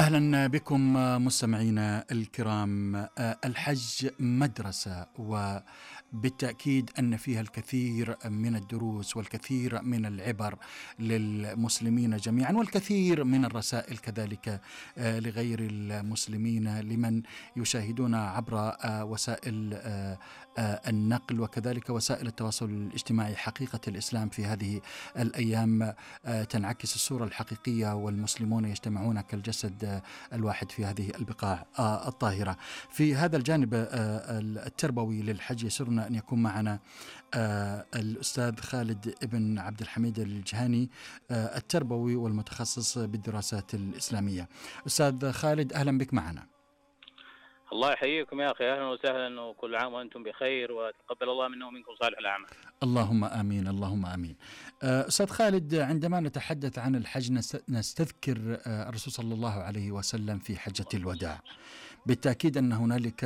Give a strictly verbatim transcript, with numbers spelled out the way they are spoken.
أهلا بكم مستمعينا الكرام. الحج مدرسة، وبالتأكيد أن فيها الكثير من الدروس والكثير من العبر للمسلمين جميعا، والكثير من الرسائل كذلك لغير المسلمين، لمن يشاهدون عبر وسائل النقل وكذلك وسائل التواصل الاجتماعي. حقيقة الإسلام في هذه الأيام تنعكس الصورة الحقيقية، والمسلمون يجتمعون كالجسد الواحد في هذه البقاع الطاهرة. في هذا الجانب التربوي للحج يسرنا أن يكون معنا الأستاذ خالد ابن عبد الحميد الجهاني، التربوي والمتخصص بالدراسات الإسلامية. أستاذ خالد، أهلا بك معنا. الله يحييكم يا أخي، أهلا وسهلا، وكل عام وأنتم بخير، وتقبل الله منا ومنكم صالح الأعمال. اللهم آمين، اللهم آمين. أستاذ خالد، عندما نتحدث عن الحج نستذكر الرسول صلى الله عليه وسلم في حجة الوداع. بالتأكيد أن هنالك